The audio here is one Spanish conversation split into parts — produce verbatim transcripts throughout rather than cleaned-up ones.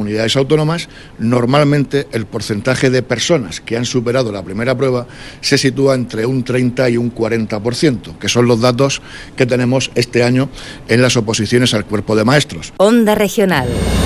comunidades autónomas, normalmente el porcentaje de personas que han superado la primera prueba se sitúa entre un treinta y un cuarenta por ciento, que son los datos que tenemos este año en las oposiciones al cuerpo de maestros. Onda Regional.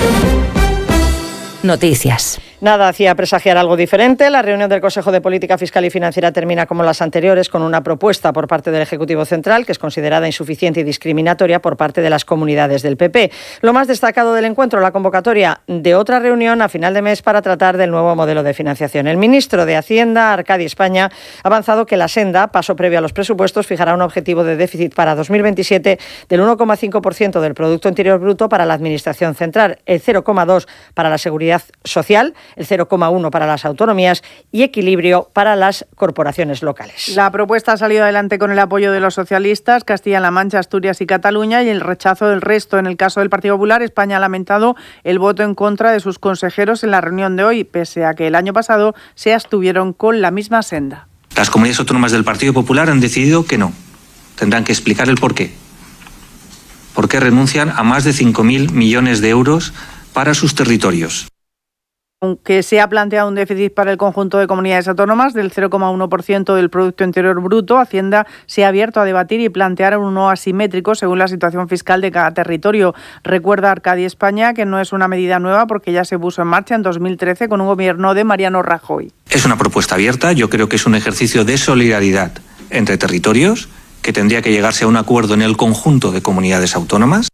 Noticias. Nada hacía presagiar algo diferente. La reunión del Consejo de Política Fiscal y Financiera termina como las anteriores con una propuesta por parte del Ejecutivo Central que es considerada insuficiente y discriminatoria por parte de las comunidades del P P. Lo más destacado del encuentro, la convocatoria de otra reunión a final de mes para tratar del nuevo modelo de financiación. El ministro de Hacienda, Arcadi España, ha avanzado que la senda, paso previo a los presupuestos, fijará un objetivo de déficit para dos mil veintisiete del uno coma cinco por ciento del Producto Interior Bruto para la Administración Central, el cero coma dos por ciento para la Seguridad Social, el cero coma uno por ciento para las autonomías y equilibrio para las corporaciones locales. La propuesta ha salido adelante con el apoyo de los socialistas, Castilla-La Mancha, Asturias y Cataluña, y el rechazo del resto. En el caso del Partido Popular, España ha lamentado el voto en contra de sus consejeros en la reunión de hoy, pese a que el año pasado se abstuvieron con la misma senda. Las comunidades autónomas del Partido Popular han decidido que no. Tendrán que explicar el porqué. ¿Por qué renuncian a más de cinco mil millones de euros para sus territorios? Aunque se ha planteado un déficit para el conjunto de comunidades autónomas del cero coma uno por ciento del Producto Interior Bruto, Hacienda se ha abierto a debatir y plantear uno asimétrico según la situación fiscal de cada territorio. Recuerda Arcadi España que no es una medida nueva porque ya se puso en marcha en dos mil trece con un gobierno de Mariano Rajoy. Es una propuesta abierta, yo creo que es un ejercicio de solidaridad entre territorios que tendría que llegarse a un acuerdo en el conjunto de comunidades autónomas.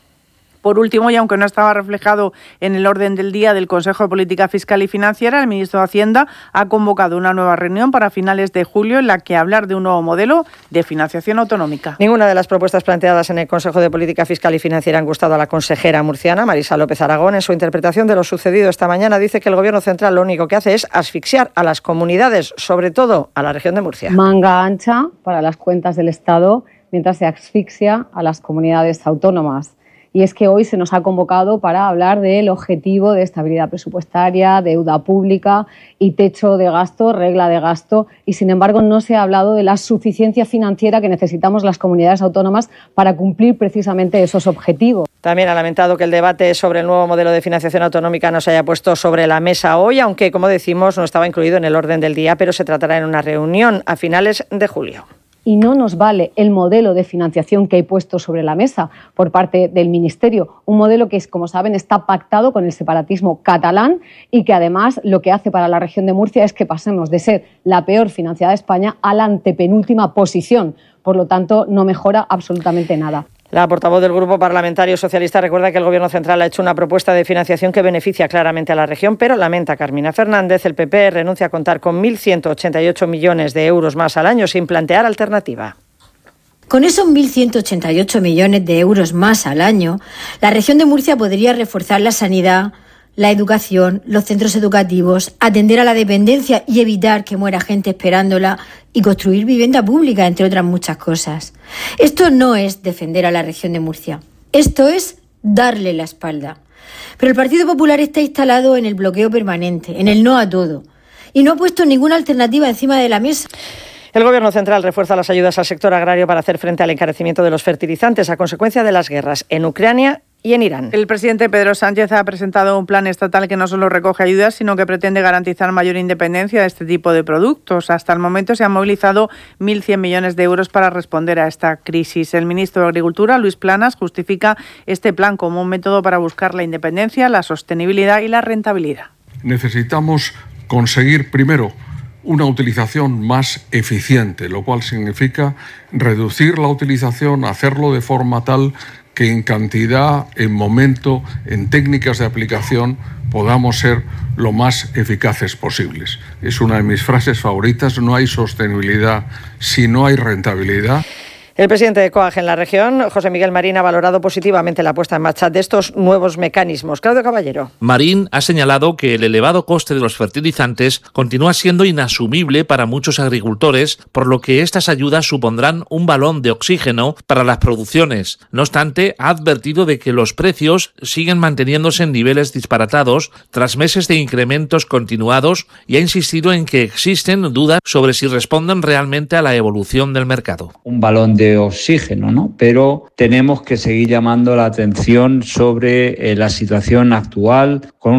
Por último, y aunque no estaba reflejado en el orden del día del Consejo de Política Fiscal y Financiera, el ministro de Hacienda ha convocado una nueva reunión para finales de julio en la que hablar de un nuevo modelo de financiación autonómica. Ninguna de las propuestas planteadas en el Consejo de Política Fiscal y Financiera han gustado a la consejera murciana, Marisa López Aragón. En su interpretación de lo sucedido esta mañana dice que el Gobierno central lo único que hace es asfixiar a las comunidades, sobre todo a la región de Murcia. Manga ancha para las cuentas del Estado mientras se asfixia a las comunidades autónomas. Y es que hoy se nos ha convocado para hablar del objetivo de estabilidad presupuestaria, deuda pública y techo de gasto, regla de gasto, y sin embargo no se ha hablado de la suficiencia financiera que necesitamos las comunidades autónomas para cumplir precisamente esos objetivos. También ha lamentado que el debate sobre el nuevo modelo de financiación autonómica no se haya puesto sobre la mesa hoy, aunque, como decimos, no estaba incluido en el orden del día, pero se tratará en una reunión a finales de julio. Y no nos vale el modelo de financiación que hay puesto sobre la mesa por parte del Ministerio, un modelo que, como saben, está pactado con el separatismo catalán y que además lo que hace para la región de Murcia es que pasemos de ser la peor financiada de España a la antepenúltima posición. Por lo tanto, no mejora absolutamente nada. La portavoz del Grupo Parlamentario Socialista recuerda que el Gobierno central ha hecho una propuesta de financiación que beneficia claramente a la región, pero lamenta Carmina Fernández, el P P renuncia a contar con mil ciento ochenta y ocho millones de euros más al año sin plantear alternativa. Con esos mil ciento ochenta y ocho millones de euros más al año, la región de Murcia podría reforzar la sanidad, la educación, los centros educativos, atender a la dependencia y evitar que muera gente esperándola y construir vivienda pública, entre otras muchas cosas. Esto no es defender a la región de Murcia, esto es darle la espalda. Pero el Partido Popular está instalado en el bloqueo permanente, en el no a todo, y no ha puesto ninguna alternativa encima de la mesa. El Gobierno central refuerza las ayudas al sector agrario para hacer frente al encarecimiento de los fertilizantes a consecuencia de las guerras en Ucrania y en Irán. El presidente Pedro Sánchez ha presentado un plan estatal que no solo recoge ayudas, sino que pretende garantizar mayor independencia de este tipo de productos. Hasta el momento se han movilizado mil cien millones de euros para responder a esta crisis. El ministro de Agricultura, Luis Planas, justifica este plan como un método para buscar la independencia, la sostenibilidad y la rentabilidad. Necesitamos conseguir primero una utilización más eficiente, lo cual significa reducir la utilización, hacerlo de forma tal que en cantidad, en momento, en técnicas de aplicación podamos ser lo más eficaces posibles. Es una de mis frases favoritas: no hay sostenibilidad si no hay rentabilidad. El presidente de COAG en la región, José Miguel Marín, ha valorado positivamente la puesta en marcha de estos nuevos mecanismos. Claudio Caballero. Marín ha señalado que el elevado coste de los fertilizantes continúa siendo inasumible para muchos agricultores, por lo que estas ayudas supondrán un balón de oxígeno para las producciones. No obstante, ha advertido de que los precios siguen manteniéndose en niveles disparatados tras meses de incrementos continuados y ha insistido en que existen dudas sobre si responden realmente a la evolución del mercado. Un balón de oxígeno, ¿no? Pero tenemos que seguir llamando la atención sobre eh, la situación actual con